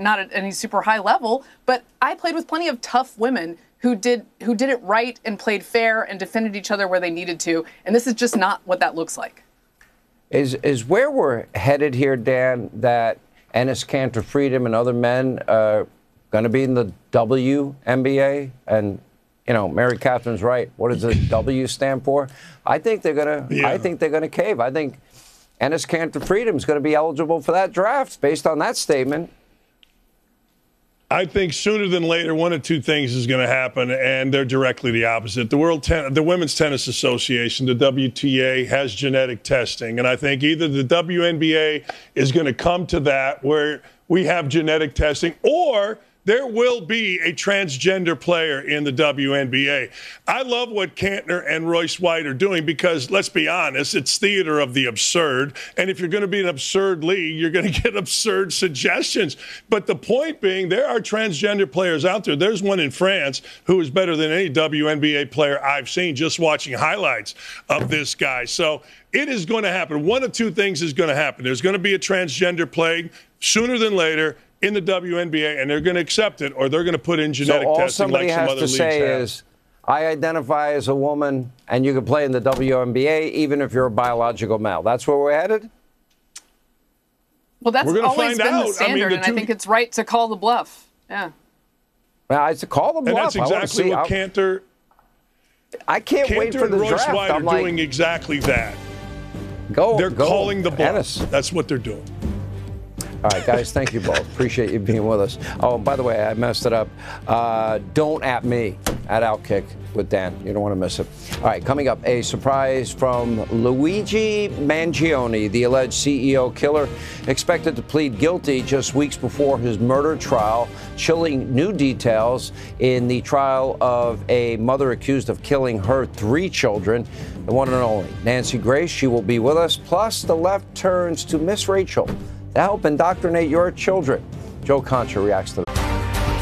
not at any super high level, but I played with plenty of tough women who did it right and played fair and defended each other where they needed to. And this is just not what that looks like. Is where we're headed here, Dan, that Enes Kanter Freedom and other men are going to be in the WNBA? And, you know, Mary Catherine's right. What does the W stand for? I think they're going to. Yeah. I think they're going to cave. I think Enes Kanter Freedom is going to be eligible for that draft based on that statement. I think sooner than later, one of two things is going to happen, and they're directly the opposite. The Women's Tennis Association, the WTA, has genetic testing, and I think either the WNBA is going to come to that where we have genetic testing, or there will be a transgender player in the WNBA. I love what Kantner and Royce White are doing because, let's be honest, it's theater of the absurd. And if you're going to be an absurd league, you're going to get absurd suggestions. But the point being, there are transgender players out there. There's one in France who is better than any WNBA player I've seen just watching highlights of this guy. So it is going to happen. One of two things is going to happen. There's going to be a transgender plague sooner than later in the WNBA, and they're going to accept it, or they're going to put in genetic testing like some other leagues have. So all somebody has to say is, I identify as a woman, and you can play in the WNBA even if you're a biological male. That's where we're headed? Well, that's always been the standard, and I think it's right to call the bluff. Yeah. Well, it's a call the bluff. And that's exactly what Kanter. I can't wait for the Royce draft. White are doing exactly that. They're calling the bluff. That's what they're doing. All right, guys, thank you both. Appreciate you being with us. Oh, by the way, I messed it up. Don't at me at Outkick with Dan. You don't want to miss it. All right, coming up, a surprise from Luigi Mangione, the alleged CEO killer, expected to plead guilty just weeks before his murder trial, chilling new details in the trial of a mother accused of killing her 3 children, the one and only Nancy Grace. She will be with us. Plus, the left turns to Miss Rachel to help indoctrinate your children. Joe Concha reacts to that.